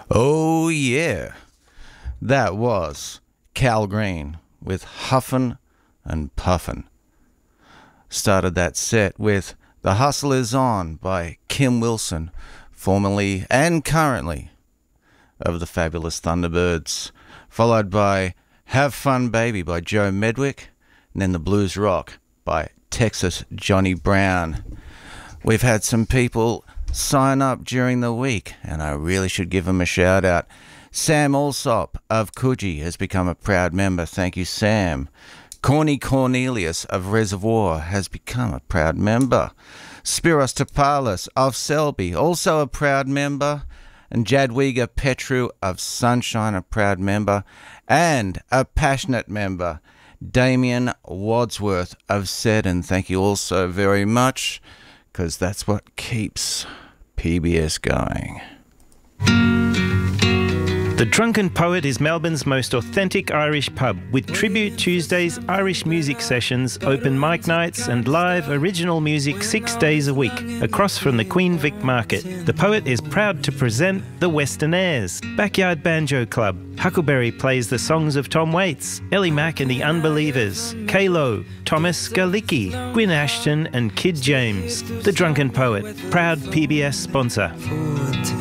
Oh yeah, that was Cal Green with Huffin' and Puffin'. Started that set with The Hustle Is On by Kim Wilson, formerly and currently of the Fabulous Thunderbirds, followed by Have Fun Baby by Joe Medwick, and then The Blues Rock by Texas Johnny Brown. We've had some people sign up during the week, and I really should give them a shout out. Sam Alsop of Coogee has become a proud member. Thank you, Sam. Corny Cornelius of Reservoir has become a proud member. Spiros Topalis of Selby, also a proud member. And Jadwiga Petru of Sunshine, a proud member. And a passionate member, Damien Wadsworth of Seddon. Thank you all so very much, because that's what keeps PBS going. The Drunken Poet is Melbourne's most authentic Irish pub, with Tribute Tuesdays, Irish music sessions, open mic nights and live original music 6 days a week, across from the Queen Vic Market. The Poet is proud to present the Western Airs, Backyard Banjo Club. Huckleberry plays the songs of Tom Waits, Ellie Mack and the Unbelievers, K-Lo, Thomas Galicki, Gwyn Ashton and Kid James. The Drunken Poet, proud PBS sponsor.